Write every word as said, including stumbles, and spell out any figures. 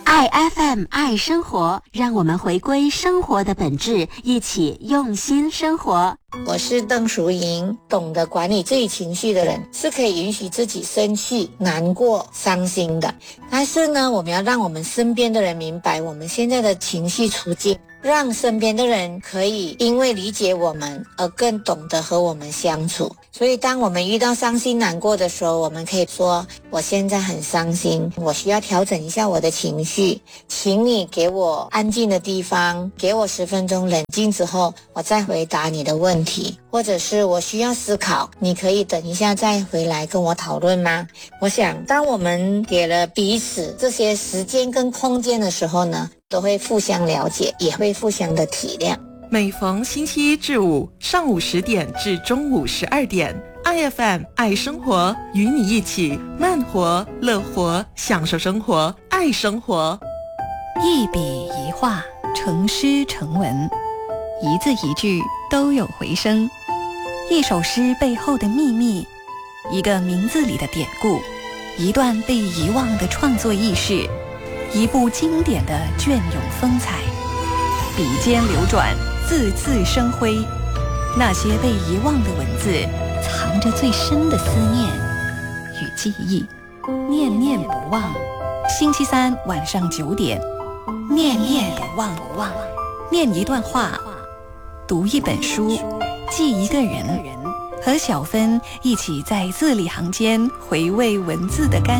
爱 F M 爱生活，让我们回归生活的本质，一起用心生活。 我是邓淑莹，懂得管理自己情绪的人是可以允许自己生气、难过、伤心的。但是呢，我们要让我们身边的人明白我们现在的情绪处境，让身边的人可以因为理解我们而更懂得和我们相处。所以当我们遇到伤心难过的时候，我们可以说，我现在很伤心，我需要调整一下我的情绪，请你给我安静的地方，给我十分钟冷静之后，我再回答你的问题。或者是我需要思考，你可以等一下再回来跟我讨论吗？我想当我们给了彼此这些时间跟空间的时候呢，都会互相了解，也会互相的体谅。 每逢星期一至五上午十点至中午十二点，爱 F M 爱生活，与你一起慢活、乐活，享受生活，爱生活。 一笔一画，成诗成文，一字一句都有回声。一首诗背后的秘密，一个名字里的典故，一段被遗忘的创作轶事，一部经典的隽永风采。笔尖流转，字字生辉，那些被遗忘的文字，藏着最深的思念与记忆，念念不忘。星期三晚上九点，念念不忘，念一段话，读一本书，记一个人，和小芬一起在字里行间回味文字的甘